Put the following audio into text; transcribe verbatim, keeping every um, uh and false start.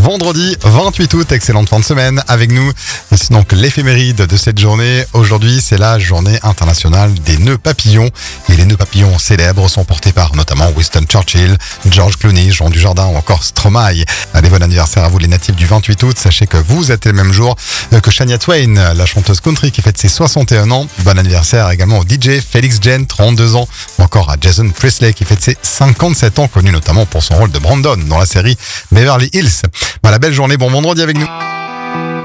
vendredi vingt-huit août, excellente fin de semaine avec nous. C'est donc l'éphéméride de cette journée. Aujourd'hui, c'est la journée internationale des nœuds papillons. Et les nœuds papillons célèbres sont portés par notamment Winston Churchill, George Clooney, Jean Dujardin ou encore Stromae. Allez, bon anniversaire à vous les natifs du vingt-huit août. Sachez que vous êtes le même jour que Shania Twain, la chanteuse country qui fête ses soixante et un ans. Bon anniversaire également au D J Felix Jen, trente-deux ans, ou encore à Jason Priestley qui fête ses cinquante-sept ans, connu notamment pour son rôle de Brandon dans la série Beverly Hills. Voilà, belle journée, bon vendredi avec nous.